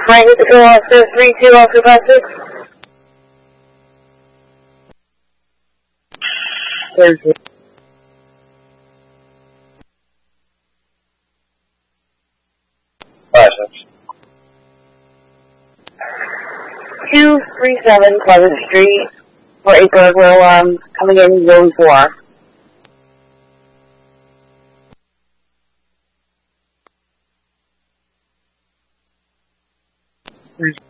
Frank with the Kill Officer 32 Officer 56. Thursday. License. 237 Pleasant Street for a burglar alarm coming in zone 4.